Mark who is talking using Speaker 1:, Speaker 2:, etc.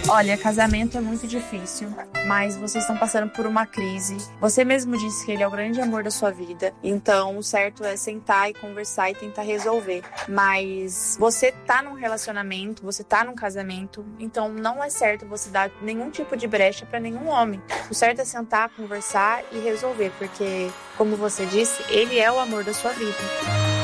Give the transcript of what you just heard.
Speaker 1: Olha, casamento é muito difícil, mas vocês estão passando por uma crise. Você mesmo disse que ele é o grande amor da sua vida, então o certo é sentar e conversar e tentar resolver. Mas você tá num relacionamento, você tá num casamento, então não é certo você dar nenhum tipo de brecha pra nenhum homem. O certo é sentar, conversar e resolver, porque, como você disse, ele é o amor da sua vida.